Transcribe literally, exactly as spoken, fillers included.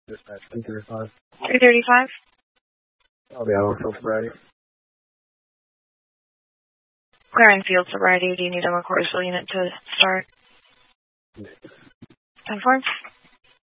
Dispatch three thirty-five. three thirty-five? I'll be out on field sobriety. Clearing field sobriety. Do you need a McCoy unit to start? ten four?